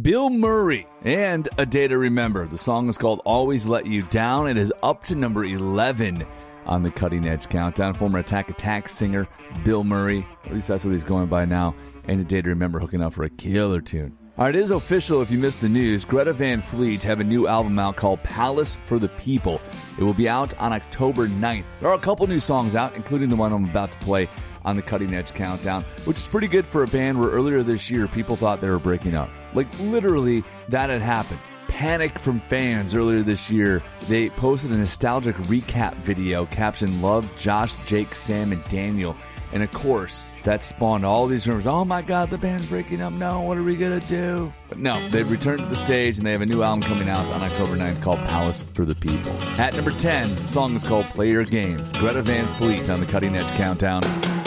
Bill Murray, and A Day to Remember. The song is called Always Let You Down. It is up to number 11 on the Cutting Edge Countdown. Former Attack Attack singer Bill Murray, at least that's what he's going by now, and A Day to Remember hooking up for a killer tune. All right, it is official if you missed the news. Greta Van Fleet have a new album out called Palace for the People. It will be out on October 9th. There are a couple new songs out, including the one I'm about to play on the Cutting Edge Countdown, which is pretty good for a band where earlier this year people thought they were breaking up. Like, literally, that had happened. Panic from fans earlier this year. They posted a nostalgic recap video captioned Love, Josh, Jake, Sam, and Daniel. And of course, that spawned all these rumors. Oh my God, the band's breaking up. No, what are we going to do? But no, they've returned to the stage and they have a new album coming out on October 9th called Palace for the People. At number 10, the song is called Play Your Games. Greta Van Fleet on the Cutting Edge Countdown.